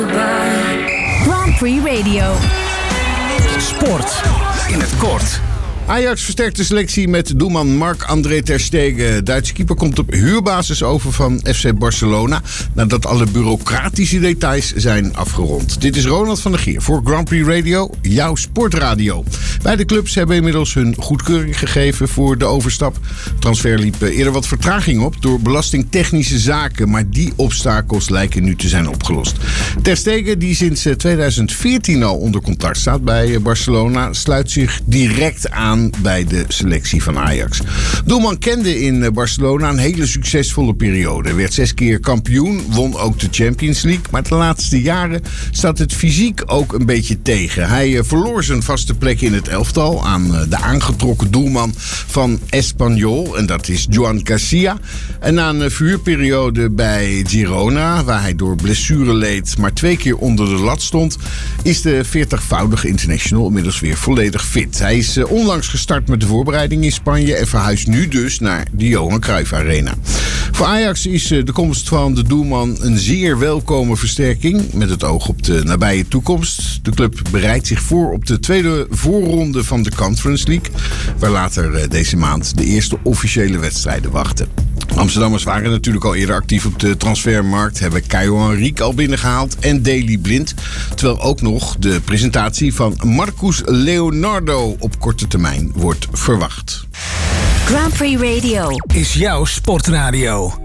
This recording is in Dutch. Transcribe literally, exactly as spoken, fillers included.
Grand Prix Radio. Sport in het kort. Ajax versterkt de selectie met doelman Marc-André ter Stegen. Duitse keeper komt op huurbasis over van F C Barcelona nadat alle bureaucratische details zijn afgerond. Dit is Ronald van der Geer voor Grand Prix Radio, jouw sportradio. Beide clubs hebben inmiddels hun goedkeuring gegeven voor de overstap. Transfer liep eerder wat vertraging op door belastingtechnische zaken, maar die obstakels lijken nu te zijn opgelost. Ter Stegen, die sinds tweeduizend veertien al onder contract staat bij Barcelona, sluit zich direct aan bij de selectie van Ajax. Doelman kende in Barcelona een hele succesvolle periode. Hij werd zes keer kampioen, won ook de Champions League. Maar de laatste jaren staat het fysiek ook een beetje tegen. Hij verloor zijn vaste plek in het elftal aan de aangetrokken doelman van Espanyol. En dat is Joan Garcia. En na een verhuurperiode bij Girona, waar hij door blessure leed, maar twee keer onder de lat stond, is de veertigvoudige international inmiddels weer volledig fit. Hij is onlangs gestart met de voorbereiding in Spanje en verhuist nu dus naar de Johan Cruijff Arena. Voor Ajax is de komst van de doelman een zeer welkome versterking met het oog op de nabije toekomst. De club bereidt zich voor op de tweede voorronde van de Conference League, waar later deze maand de eerste officiële wedstrijden wachten. Amsterdammers waren natuurlijk al eerder actief op de transfermarkt, hebben Caio Henrique al binnengehaald en Daley Blind, terwijl ook nog de presentatie van Marcus Leonardo op korte termijn wordt verwacht. Grand Prix Radio is jouw sportradio.